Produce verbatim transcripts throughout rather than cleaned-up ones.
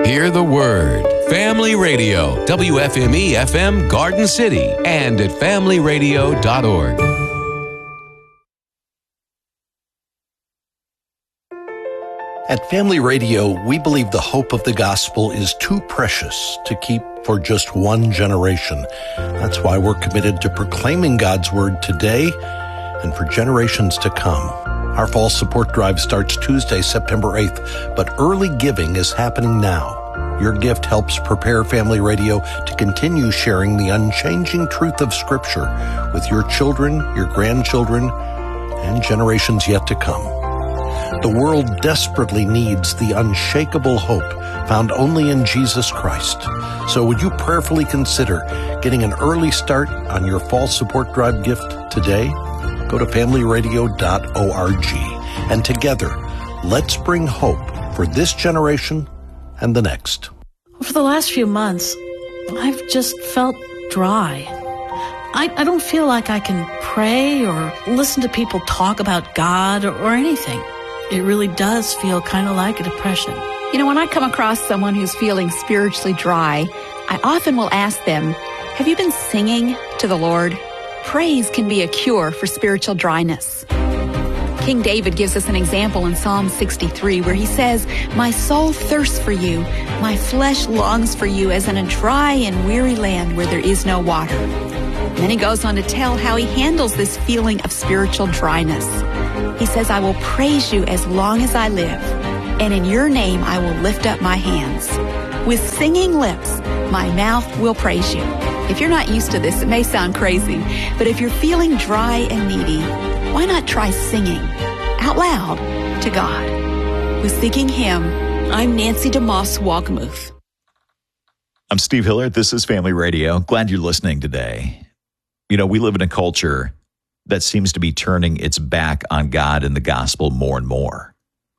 Hear the word. Family Radio, W F M E F M Garden City, and at family radio dot org. At Family Radio, we believe the hope of the gospel is too precious to keep for just one generation. That's why we're committed to proclaiming God's word today and for generations to come. Our fall support drive starts Tuesday, September eighth, but early giving is happening now. Your gift helps prepare Family Radio to continue sharing the unchanging truth of Scripture with your children, your grandchildren, and generations yet to come. The world desperately needs the unshakable hope found only in Jesus Christ. So would you prayerfully consider getting an early start on your fall support drive gift today? Go to family radio dot org. And together, let's bring hope for this generation and the next. For the last few months, I've just felt dry. I, I don't feel like I can pray or listen to people talk about God or, or anything. It really does feel kind of like a depression. You know, when I come across someone who's feeling spiritually dry, I often will ask them, have you been singing to the Lord? Praise can be a cure for spiritual dryness. King David gives us an example in Psalm sixty-three where he says, my soul thirsts for you, my flesh longs for you as in a dry and weary land where there is no water. And then he goes on to tell how he handles this feeling of spiritual dryness. He says, I will praise you as long as I live, and in your name I will lift up my hands. With singing lips, my mouth will praise you. If you're not used to this, it may sound crazy, but if you're feeling dry and needy, why not try singing out loud to God? With Seeking Him, I'm Nancy DeMoss Walgamuth. I'm Steve Hillard. This is Family Radio. Glad you're listening today. You know, we live in a culture that seems to be turning its back on God and the gospel more and more.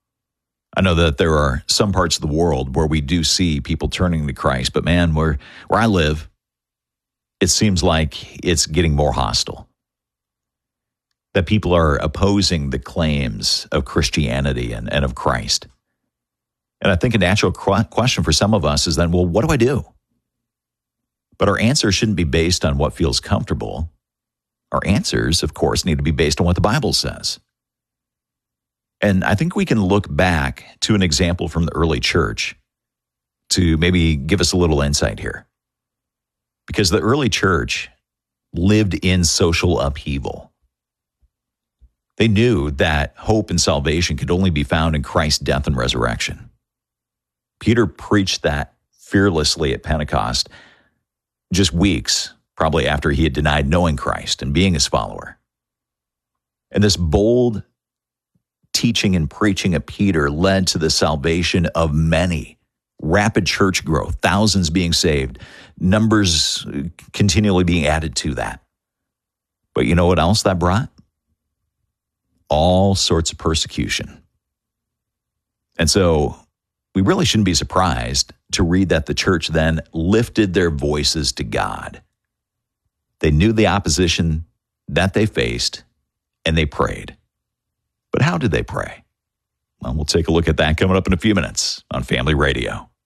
I know that there are some parts of the world where we do see people turning to Christ, but man, where, where I live, it seems like it's getting more hostile. That people are opposing the claims of Christianity and, and of Christ. And I think a natural question for some of us is then, well, what do I do? But our answer shouldn't be based on what feels comfortable. Our answers, of course, need to be based on what the Bible says. And I think we can look back to an example from the early church to maybe give us a little insight here. Because the early church lived in social upheaval. They knew that hope and salvation could only be found in Christ's death and resurrection. Peter preached that fearlessly at Pentecost just weeks, probably after he had denied knowing Christ and being his follower. And this bold teaching and preaching of Peter led to the salvation of many. Rapid church growth, thousands being saved, numbers continually being added to that. But you know what else that brought? All sorts of persecution. And so we really shouldn't be surprised to read that the church then lifted their voices to God. They knew the opposition that they faced, and they prayed. But how did they pray? Well, we'll take a look at that coming up in a few minutes on Family Radio.